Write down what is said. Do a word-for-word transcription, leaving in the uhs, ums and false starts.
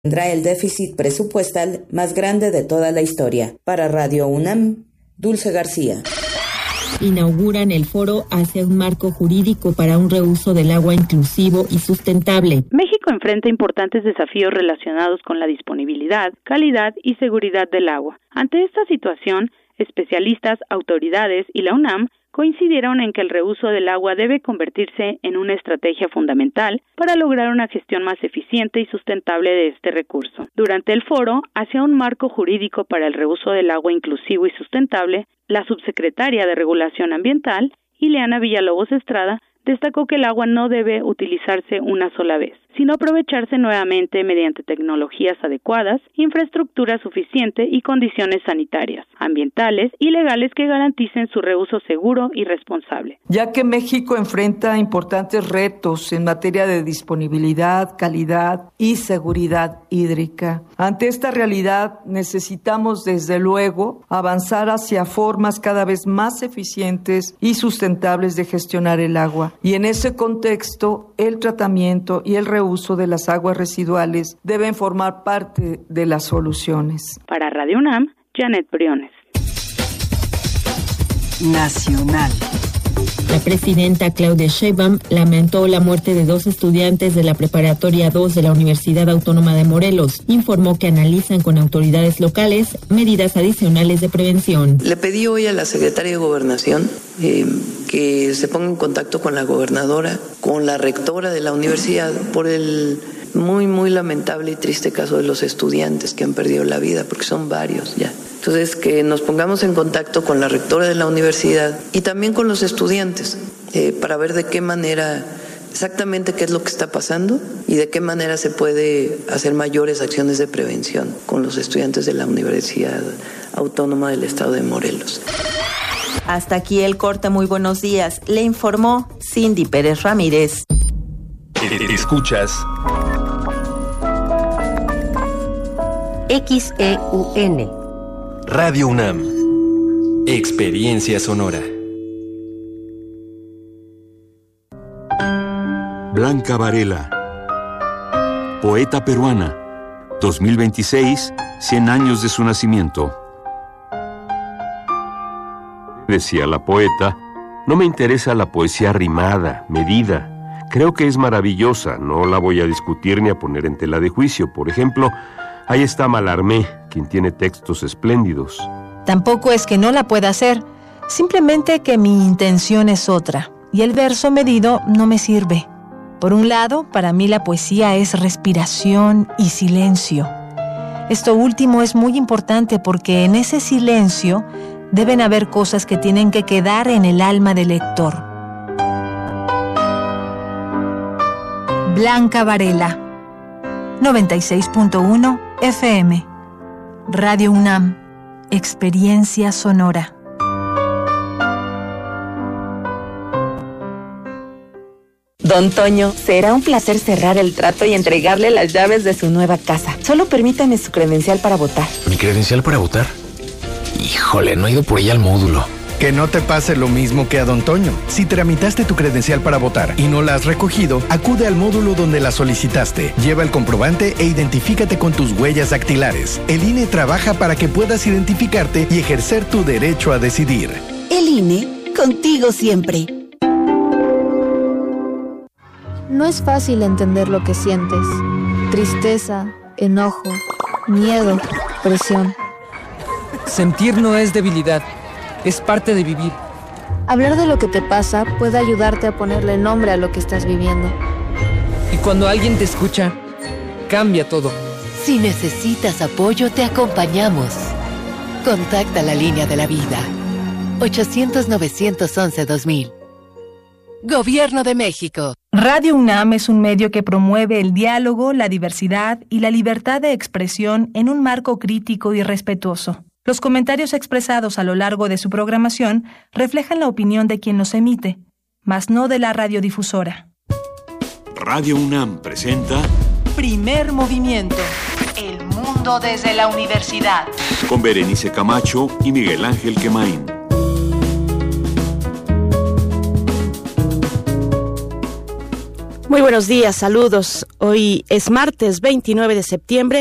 tendrá el déficit presupuestal más grande de toda la historia. Para Radio UNAM, Dulce García. Inauguran el foro hacia un marco jurídico para un reuso del agua inclusivo y sustentable. México enfrenta importantes desafíos relacionados con la disponibilidad, calidad y seguridad del agua. Ante esta situación, especialistas, autoridades y la UNAM coincidieron en que el reuso del agua debe convertirse en una estrategia fundamental para lograr una gestión más eficiente y sustentable de este recurso. Durante el foro, hacia un marco jurídico para el reuso del agua inclusivo y sustentable, la subsecretaria de Regulación Ambiental, Ileana Villalobos Estrada, destacó que el agua no debe utilizarse una sola vez, sino aprovecharse nuevamente mediante tecnologías adecuadas, infraestructura suficiente y condiciones sanitarias, ambientales y legales que garanticen su reuso seguro y responsable. Ya que México enfrenta importantes retos en materia de disponibilidad, calidad y seguridad hídrica, ante esta realidad necesitamos desde luego avanzar hacia formas cada vez más eficientes y sustentables de gestionar el agua. Y en ese contexto, el tratamiento y el reuso de las aguas residuales deben formar parte de las soluciones. Para Radio UNAM, Janet Briones. Nacional. La presidenta Claudia Sheinbaum lamentó la muerte de dos estudiantes de la Preparatoria dos de la Universidad Autónoma de Morelos. Informó que analizan con autoridades locales medidas adicionales de prevención. Le pedí hoy a la secretaria de Gobernación eh, que se ponga en contacto con la gobernadora, con la rectora de la universidad, por el muy, muy lamentable y triste caso de los estudiantes que han perdido la vida, porque son varios ya. Entonces, que nos pongamos en contacto con la rectora de la universidad y también con los estudiantes eh, para ver de qué manera, exactamente qué es lo que está pasando y de qué manera se puede hacer mayores acciones de prevención con los estudiantes de la Universidad Autónoma del Estado de Morelos. Hasta aquí el corte. Muy buenos días. Le informó Cindy Pérez Ramírez. Escuchas X E U N Radio UNAM. Experiencia sonora. Blanca Varela, poeta peruana, dos mil veintiséis, cien años de su nacimiento. Decía la poeta, no me interesa la poesía rimada, medida. Creo que es maravillosa, no la voy a discutir ni a poner en tela de juicio. Por ejemplo, ahí está Mallarmé, quien tiene textos espléndidos. Tampoco es que no la pueda hacer, simplemente que mi intención es otra, y el verso medido no me sirve. Por un lado, para mí la poesía es respiración y silencio. Esto último es muy importante porque en ese silencio deben haber cosas que tienen que quedar en el alma del lector. Blanca Varela, noventa y seis punto uno F M. Radio UNAM, experiencia sonora. Don Toño, será un placer cerrar el trato y entregarle las llaves de su nueva casa. Solo permítame su credencial para votar. ¿Mi credencial para votar? Híjole, no he ido por ella al módulo. Que no te pase lo mismo que a Don Toño. Si tramitaste tu credencial para votar y no la has recogido, acude al módulo donde la solicitaste. Lleva el comprobante e identifícate con tus huellas dactilares. El I N E trabaja para que puedas identificarte y ejercer tu derecho a decidir. El I N E, contigo siempre. No es fácil entender lo que sientes. Tristeza, enojo, miedo, presión. Sentir no es debilidad. Es parte de vivir. Hablar de lo que te pasa puede ayudarte a ponerle nombre a lo que estás viviendo. Y cuando alguien te escucha, cambia todo. Si necesitas apoyo, te acompañamos. Contacta la línea de la vida. ochocientos, novecientos once, dos mil. Gobierno de México. Radio UNAM es un medio que promueve el diálogo, la diversidad y la libertad de expresión en un marco crítico y respetuoso. Los comentarios expresados a lo largo de su programación reflejan la opinión de quien los emite, mas no de la radiodifusora. Radio UNAM presenta Primer Movimiento. El mundo desde la universidad. Con Berenice Camacho y Miguel Ángel Quemain. Muy buenos días, saludos. Hoy es martes veintinueve de septiembre.